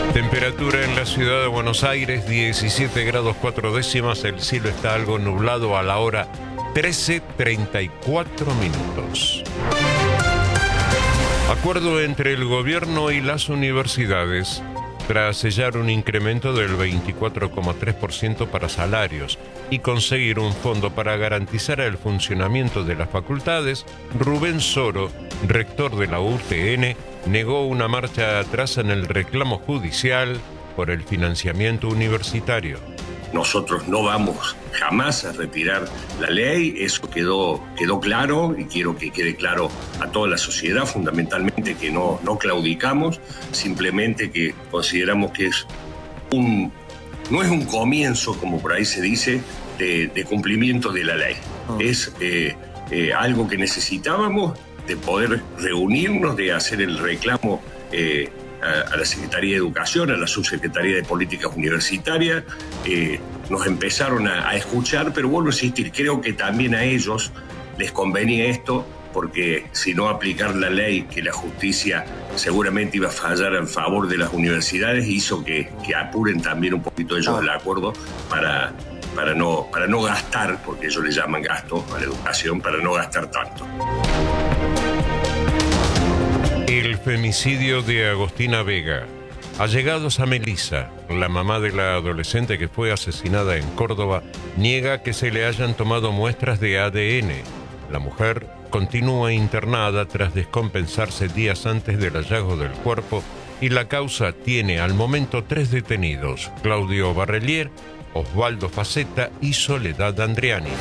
Temperatura en la ciudad de Buenos Aires, 17 grados 4 décimas. El cielo está algo nublado a la hora 13:34 minutos. Acuerdo entre el gobierno y las universidades tras sellar un incremento del 24,3% para salarios y conseguir un fondo para garantizar el funcionamiento de las facultades. Rubén Soro, rector de la UTN, negó una marcha atrás en el reclamo judicial por el financiamiento universitario. Nosotros no vamos jamás a retirar la ley, eso quedó claro y quiero que quede claro a toda la sociedad, fundamentalmente que no claudicamos, simplemente que consideramos que no es un comienzo, como por ahí se dice, de cumplimiento de la ley. Es algo que necesitábamos de poder reunirnos, de hacer el reclamo a la Secretaría de Educación, a la Subsecretaría de Políticas Universitarias. Nos empezaron a escuchar, pero vuelvo a insistir, creo que también a ellos les convenía esto, porque si no aplicar la ley, que la justicia seguramente iba a fallar en favor de las universidades, hizo que apuren también un poquito ellos el acuerdo para no gastar, porque ellos le llaman gasto a la educación, para no gastar tanto. El femicidio de Agostina Vega. Allegados a Melissa, la mamá de la adolescente que fue asesinada en Córdoba, niega que se le hayan tomado muestras de ADN. La mujer continúa internada tras descompensarse días antes del hallazgo del cuerpo y la causa tiene al momento 3 detenidos: Claudio Barrelier, Osvaldo Faceta y Soledad Andriani.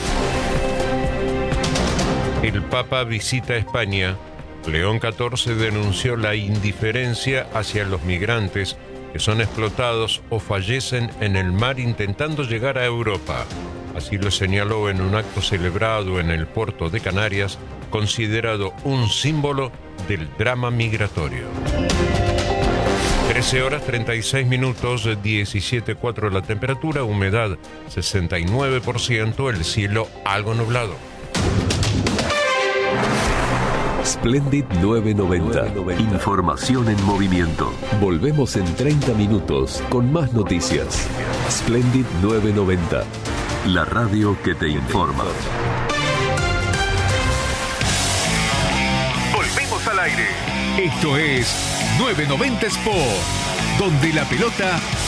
El Papa visita España. León XIV denunció la indiferencia hacia los migrantes que son explotados o fallecen en el mar intentando llegar a Europa. Así lo señaló en un acto celebrado en el puerto de Canarias, considerado un símbolo del drama migratorio. 13 horas 36 minutos, 17,4 la temperatura, humedad 69%, el cielo algo nublado. Splendid 990. Información en movimiento. Volvemos en 30 minutos con más noticias. Splendid 990. La radio que te informa. Volvemos al aire. Esto es 990 Sport, donde la pelota